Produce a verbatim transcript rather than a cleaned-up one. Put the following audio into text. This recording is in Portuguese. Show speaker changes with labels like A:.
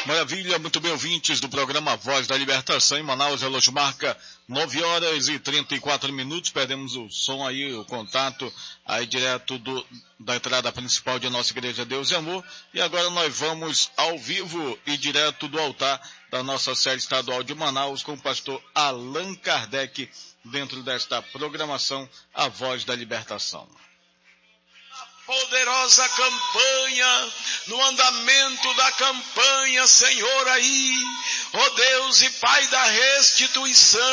A: Maravilha, muito bem, ouvintes do programa Voz da Libertação em Manaus, relógio marca nove horas e trinta e quatro minutos, perdemos o som aí, o contato aí direto do, da entrada principal de nossa igreja Deus e Amor, e agora nós vamos ao vivo e direto do altar da nossa sede estadual de Manaus com o pastor Allan Kardec, dentro desta programação A Voz da Libertação.
B: Poderosa campanha, no andamento da campanha, Senhor, aí, ó Deus e Pai da restituição,